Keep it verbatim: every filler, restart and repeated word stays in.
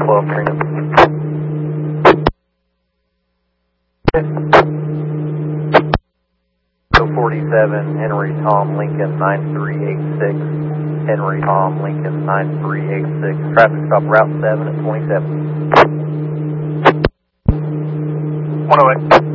twelve, Trina. forty-seven, Henry Tom Lincoln nine three eight six, Henry Tom Lincoln nine three eight six, traffic stop Route seven at twenty-seven. one oh eight.